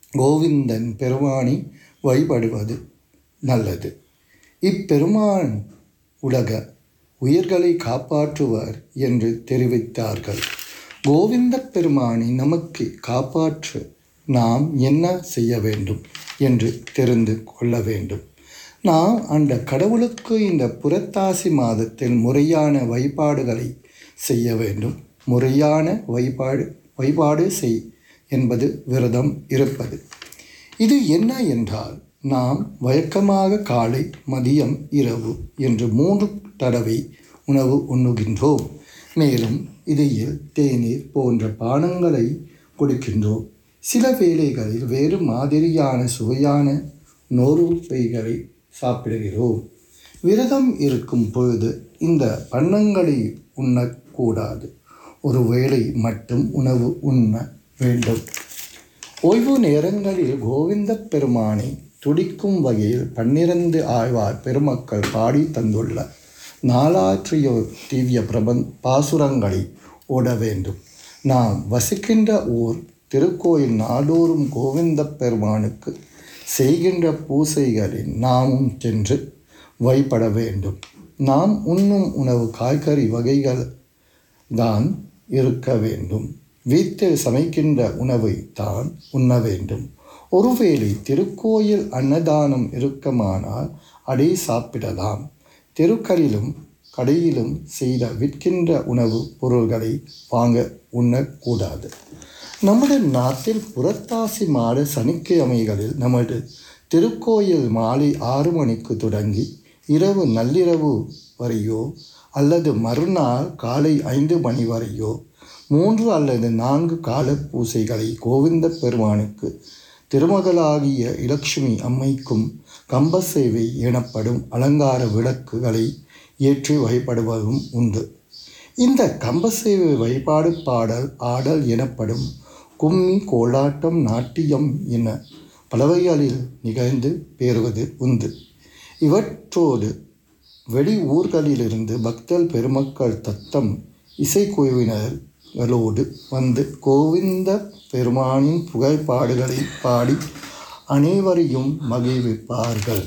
கோவிந்தன் பெருமானை வழிபடுவது நல்லது. இப்பெருமான் உலக உயிர்களை காப்பாற்றுவர் என்று தெரிவித்தார்கள். கோவிந்த பெருமானை நமக்கு காப்பாற்ற நாம் என்ன செய்ய வேண்டும் என்று தெரிந்து கொள்ள வேண்டும். நாம் அந்த கடவுளுக்கு இந்த புரட்டாசி மாதத்தில் முறையான வழிபாடுகளை செய்ய வேண்டும். முறையான வழிபாடு செய் என்பது விரதம் இருப்பது. இது என்ன என்றால், நாம் வழக்கமாக காலை, மதியம், இரவு என்று 3 தடவை உணவு உண்ணுகின்றோம். மேலும் இடையில் தேநீர் போன்ற பானங்களை குடிக்கின்றோம். சில வேளைகளில் வேறு மாதிரியான சுவையான நோருப்பைகளை சாப்பிடுகிறோம். விரதம் இருக்கும் பொழுது இந்த பண்டங்களை உண்ணக்கூடாது. ஒரு வேளை மட்டும் உணவு உண்ண வேண்டும். ஓய்வு நேரங்களில் கோவிந்த பெருமானை துடிக்கும் வகையில் 12 ஆழ்வார் பெருமக்கள் பாடி தந்துள்ள நாலாற்றிய திவ்ய பாசுரங்களை ஓட வேண்டும். நாம் வசிக்கின்ற ஊர் திருக்கோயில் நாடோறும் கோவிந்த பெருமானுக்கு செய்கின்ற பூசைகளில் நாமும் சென்று வழிபட வேண்டும். நாம் உண்ணும் உணவு காய்கறி வகைகள் தான் இருக்க வேண்டும். வீட்டில் சமைக்கின்ற உணவை தான் உண்ண வேண்டும். ஒருவேளை திருக்கோயில் அன்னதானம் இருக்குமானால் அதை சாப்பிடலாம். தெருக்களிலும் கடையிலும் செய்த விற்கின்ற உணவு பொருள்களை வாங்க உண்ணக்கூடாது. நமது நாட்டில் புரட்டாசி மாத சனிக்கிழமைகளில் நமது திருக்கோயில் மாலை 6 மணிக்கு தொடங்கி இரவு நள்ளிரவு வரையோ அல்லது மறுநாள் காலை 5 மணி வரையோ 3 அல்லது 4 கால பூசைகளை கோவிந்த பெருமானுக்கு திருமகளாகிய இலட்சுமி அம்மைக்கும் கம்பசேவை எனப்படும் அலங்கார விளக்குகளை ஏற்றி வழிபடுவதும் உண்டு. இந்த கம்பசேவை வழிபாடு பாடல், ஆடல் எனப்படும் கும்மி, கோலாட்டம், நாட்டியம் என பலவைகளில் நிகழ்ந்து பெறுவது உண்டு. இவற்றோடு வெளி ஊர்களிலிருந்து பக்தர் பெருமக்கள் தத்தம் இசைக்குழுவினர்களோடு வந்து கோவிந்த பெருமானின் புகழ்பாடுகளை பாடி அனைவரையும் மகிழ்விப்பார்கள்.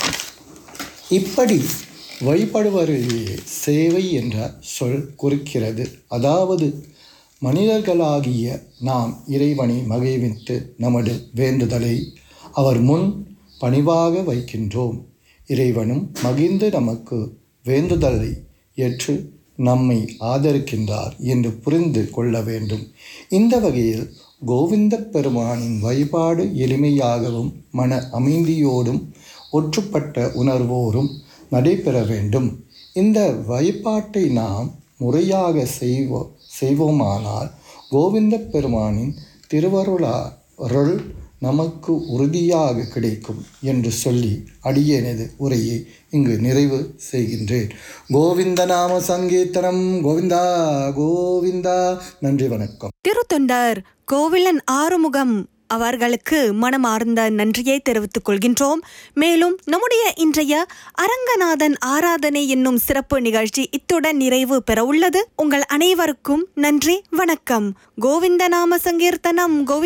இப்படி வழிபடுவதையே சேவை என்ற சொல் குறிக்கிறது. அதாவது மனிதர்களாகிய நாம் இறைவனை மகிழ்வித்து நமது வேண்டுதலை அவர் முன் பணிவாக வைக்கின்றோம். இறைவனும் மகிழ்ந்து நமக்கு வேண்டுதலை ஏற்று நம்மை ஆதரிக்கின்றார் என்று புரிந்து கொள்ள வேண்டும். இந்த வகையில் கோவிந்த பெருமானின் வழிபாடு எளிமையாகவும் மன அமைதியோடும் ஒற்றுப்பட்ட உணர்வோடும் நடைபெற வேண்டும். இந்த வழிபாட்டை நாம் முறையாக செய்வோமானால் கோவிந்த பெருமானின் திருவருள் நமக்கு உறுதியாக கிடைக்கும் என்று சொல்லி அடியேனது உரையை இங்கு நிறைவு செய்கின்றேன். கோவிந்த நாம சங்கீர்த்தனம். கோவிந்தா கோவிந்தா. நன்றி, வணக்கம். திருத்தொண்டர் கோவிலன் ஆறுமுகம் அவர்களுக்கு மனமார்ந்த நன்றியை தெரிவித்துக் கொள்கின்றோம். மேலும் நம்முடைய இன்றைய அரங்கநாதன் ஆராதனை என்னும் சிறப்பு நிகழ்ச்சி இத்துடன் நிறைவு பெற உள்ளது. உங்கள் அனைவருக்கும் நன்றி, வணக்கம். கோவிந்த நாம சங்கீர்த்தனம்.